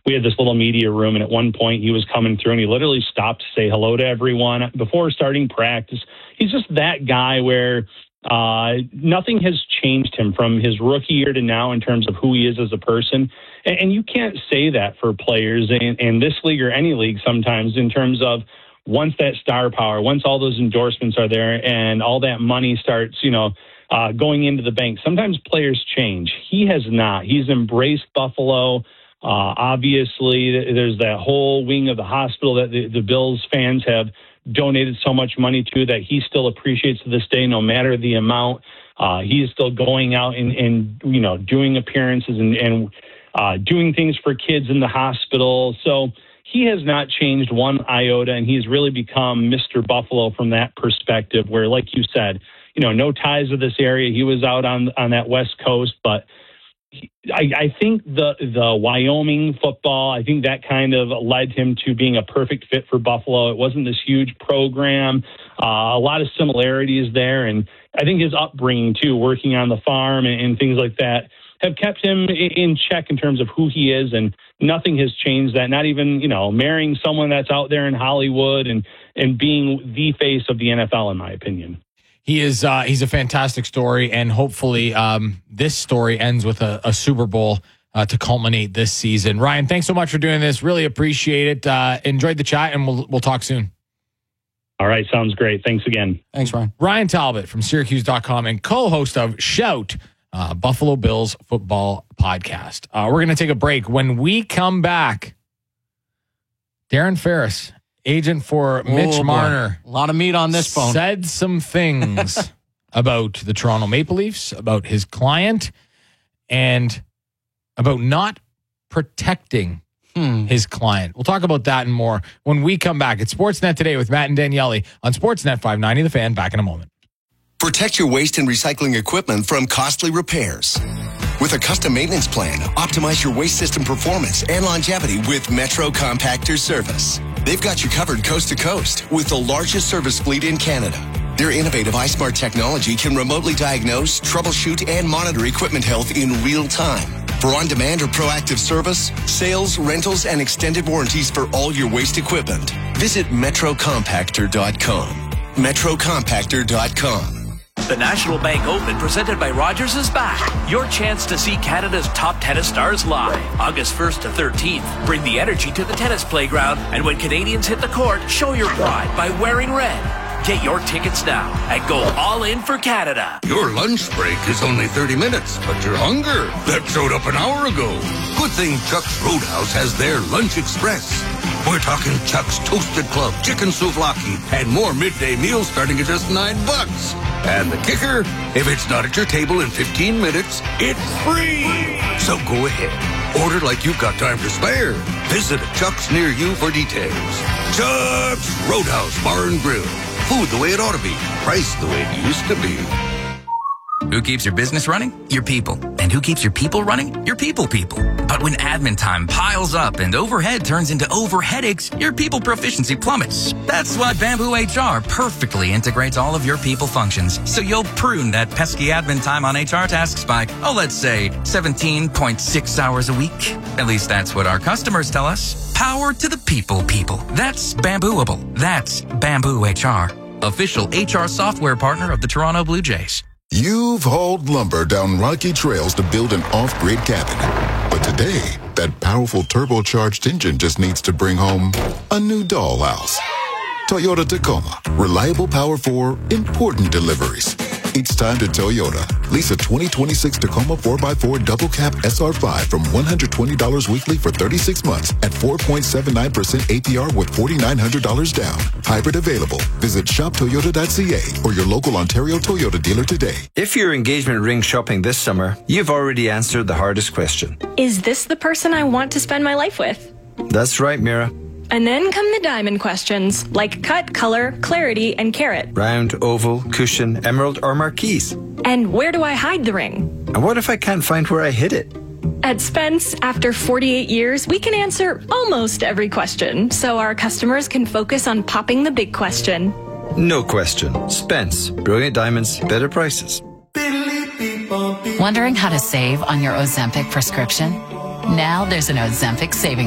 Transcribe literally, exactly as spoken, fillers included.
we had this little media room, and at one point he was coming through and he literally stopped to say hello to everyone before starting practice. He's just that guy where uh, nothing has changed him from his rookie year to now in terms of who he is as a person. And, and you can't say that for players in, in this league or any league sometimes, in terms of once that star power, once all those endorsements are there and all that money starts, you know, uh, going into the bank, sometimes players change. He has not. He's embraced Buffalo. Uh, obviously, there's that whole wing of the hospital that the, the Bills fans have donated so much money to that he still appreciates to this day, no matter the amount. Uh, he is still going out and, and you know, doing appearances and, and uh, doing things for kids in the hospital. So he has not changed one iota, and he's really become Mister Buffalo from that perspective, where, like you said, you know, no ties to this area. He was out on on that West Coast, but I, I think the the Wyoming football, I think that kind of led him to being a perfect fit for Buffalo. It wasn't this huge program, uh, a lot of similarities there. And I think his upbringing, too, working on the farm and, and things like that, have kept him in check in terms of who he is. And nothing has changed that, not even, you know, marrying someone that's out there in Hollywood and, and being the face of the N F L, in my opinion. He is uh, he's a fantastic story, and hopefully um, this story ends with a, a Super Bowl uh, to culminate this season. Ryan, thanks so much for doing this. Really appreciate it. Uh, enjoyed the chat, and we'll we'll talk soon. All right, sounds great. Thanks again. Thanks, Ryan. Ryan Talbot from Syracuse dot com and co-host of Shout, uh, Buffalo Bills football podcast. Uh, we're going to take a break. When we come back, Darren Ferris, agent for Oh, Mitch boy. Marner, A lot of meat on this phone. said some things about the Toronto Maple Leafs, about his client, and about not protecting Hmm. his client. We'll talk about that and more when we come back. It's Sportsnet Today with Matt and Daniele on Sportsnet five ninety The Fan. Back in a moment. Protect your waste and recycling equipment from costly repairs. With a custom maintenance plan, optimize your waste system performance and longevity with Metro Compactor Service. They've got you covered coast to coast with the largest service fleet in Canada. Their innovative iSmart technology can remotely diagnose, troubleshoot, and monitor equipment health in real time. For on-demand or proactive service, sales, rentals, and extended warranties for all your waste equipment, visit metro compactor dot com. metro compactor dot com. The National Bank Open, presented by Rogers, is back. Your chance to see Canada's top tennis stars live. August first to thirteenth. Bring the energy to the tennis playground, and when Canadians hit the court, show your pride by wearing red. Get your tickets now and go all in for Canada. Your lunch break is only thirty minutes, but your hunger, that showed up an hour ago. Good thing Chuck's Roadhouse has their Lunch Express. We're talking Chuck's Toasted Club, Chicken Souvlaki, and more midday meals starting at just nine bucks. And the kicker, if it's not at your table in fifteen minutes, it's free. So go ahead. Order like you've got time to spare. Visit a Chuck's near you for details. Chuck's Roadhouse Bar and Grill. Food the way it ought to be. Price the way it used to be. Who keeps your business running? Your people. And who keeps your people running? Your people people. But when admin time piles up and overhead turns into over headaches, your people proficiency plummets. That's why Bamboo H R perfectly integrates all of your people functions. So you'll prune that pesky admin time on H R tasks by, oh, let's say seventeen point six hours a week. At least that's what our customers tell us. Power to the people people. That's Bambooable. That's Bamboo H R. Official H R software partner of the Toronto Blue Jays. You've hauled lumber down rocky trails to build an off-grid cabin. But today, that powerful turbocharged engine just needs to bring home a new dollhouse. Toyota Tacoma. Reliable power for important deliveries. It's time to Toyota. Lease a twenty twenty-six Tacoma four by four double cab S R five from one hundred twenty dollars weekly for thirty-six months at four point seven nine percent A P R with four thousand nine hundred dollars down. Hybrid available. Visit shop toyota dot c a or your local Ontario Toyota dealer today. If you're engagement ring shopping this summer, you've already answered the hardest question. Is this the person I want to spend my life with? That's right, Mira. And then come the diamond questions, like cut, color, clarity, and carat. Round, oval, cushion, emerald, or marquise. And where do I hide the ring? And what if I can't find where I hid it? At Spence, after forty-eight years, we can answer almost every question, so our customers can focus on popping the big question. No question. Spence. Brilliant diamonds, better prices. Wondering how to save on your Ozempic prescription? Now there's an Ozempic savings